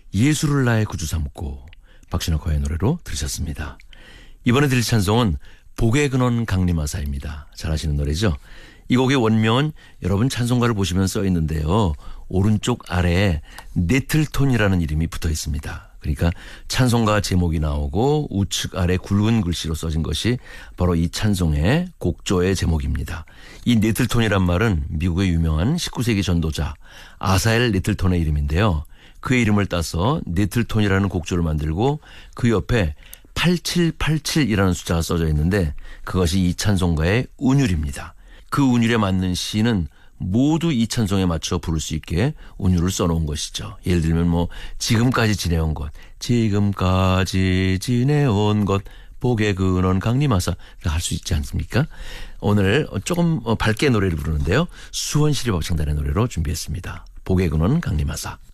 예수를 나의 구주 삼고 박신옥화의 노래로 들으셨습니다. 이번에 들을 찬송은 복의 근원 강림하사입니다. 잘 아시는 노래죠? 이 곡의 원명은 여러분 찬송가를 보시면 써 있는데요. 오른쪽 아래에 네틀톤이라는 이름이 붙어 있습니다. 그러니까 찬송가 제목이 나오고 우측 아래 굵은 글씨로 써진 것이 바로 이 찬송의 곡조의 제목입니다. 이 네틀톤이란 말은 미국의 유명한 19세기 전도자 아사엘 네틀톤의 이름인데요. 그의 이름을 따서 네틀톤이라는 곡조를 만들고 그 옆에 8787이라는 숫자가 써져 있는데 그것이 이 찬송가의 운율입니다. 그 운율에 맞는 시는 모두 이 찬송에 맞춰 부를 수 있게 운율을 써놓은 것이죠. 예를 들면 지금까지 지내온 것, 지금까지 지내온 것, 복의 근원 강림하사 할 수 있지 않습니까? 오늘 조금 밝게 노래를 부르는데요. 수원시립 합창단의 노래로 준비했습니다. 복의 근원 강림하사.